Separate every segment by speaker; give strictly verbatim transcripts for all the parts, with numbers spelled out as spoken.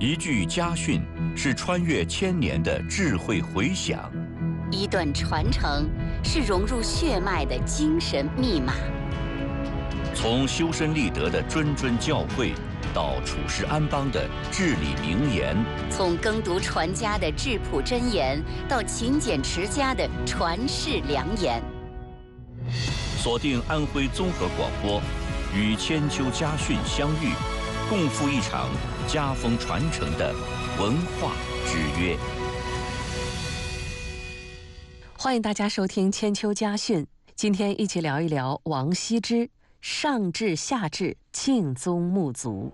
Speaker 1: 一句家训是穿越千年的智慧回响，
Speaker 2: 一段传承是融入血脉的精神密码。
Speaker 1: 从修身立德的谆谆教诲，到处世安邦的至理名言；
Speaker 2: 从耕读传家的质朴箴言，到勤俭持家的传世良言。
Speaker 1: 锁定安徽综合广播，与千秋家训相遇，共赴一场家风传承的文化之约。
Speaker 3: 欢迎大家收听千秋家训，今天一起聊一聊王羲之上至下至敬宗沐足。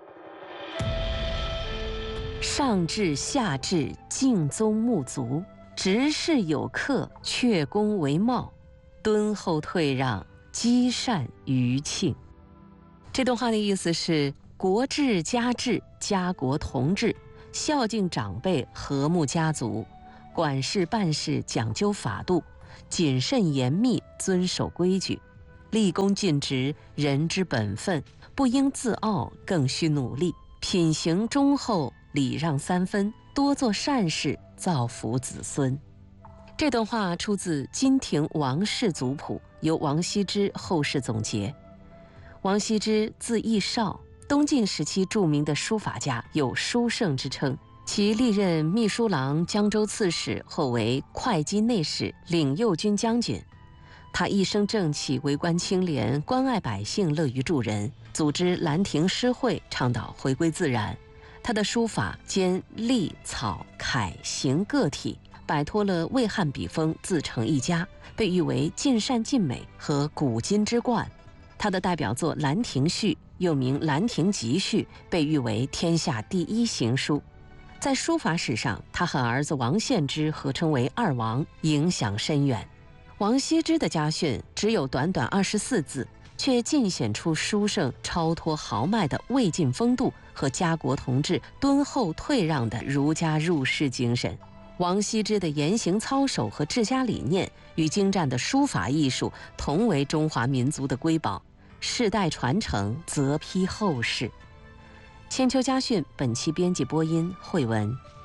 Speaker 3: 上至下至敬宗沐足，直视有客，阙恭为貌，敦厚退让，积善于庆。这段话的意思是国治家治，家国同治，孝敬长辈，和睦家族，管事办事讲究法度，谨慎严密，遵守规矩，立功尽职，人之本分，不应自傲，更需努力，品行忠厚，礼让三分，多做善事，造福子孙。这段话出自《金庭王氏族谱》，由王羲之后世总结。王羲之字逸少，东晋时期著名的书法家，有书圣之称。其历任秘书郎、江州刺史，后为会稽内史、领右军将军。他一生正气，为官清廉，关爱百姓，乐于助人，组织兰亭诗会，倡导回归自然。他的书法兼隶、草、楷、行各体，摆脱了魏汉笔锋，自成一家，被誉为尽善尽美和古今之冠。他的代表作《兰亭序》又名《兰亭集序》，被誉为天下第一行书。在书法史上，他和儿子王献之合称为二王，影响深远。王羲之的家训只有短短二十四字，却尽显出书圣超脱豪迈的魏晋风度和家国同治、敦厚退让的儒家入世精神。王羲之的言行操守和治家理念与精湛的书法艺术同为中华民族的瑰宝，世代传承，泽披后世。千秋家训本期编辑播音慧文。